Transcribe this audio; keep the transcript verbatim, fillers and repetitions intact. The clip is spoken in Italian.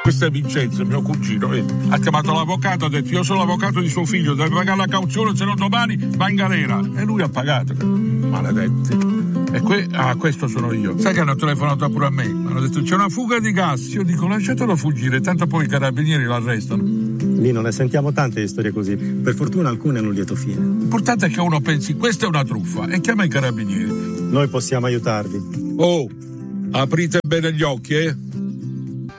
Questo è Vincenzo, mio cugino, vedi? Ha chiamato l'avvocato, ha detto io sono l'avvocato di suo figlio, deve pagare la cauzione, se no domani va in galera. E lui ha pagato. Maledetti. E que- ah, questo sono io. Sai che hanno telefonato pure a me? Mi hanno detto c'è una fuga di gas. Io dico lasciatelo fuggire, tanto poi i carabinieri l'arrestano. Lì ne sentiamo tante di storie così. Per fortuna alcune hanno un lieto fine. L'importante è che uno pensi questa è una truffa e chiama i carabinieri. Noi possiamo aiutarvi. Oh, aprite bene gli occhi, eh?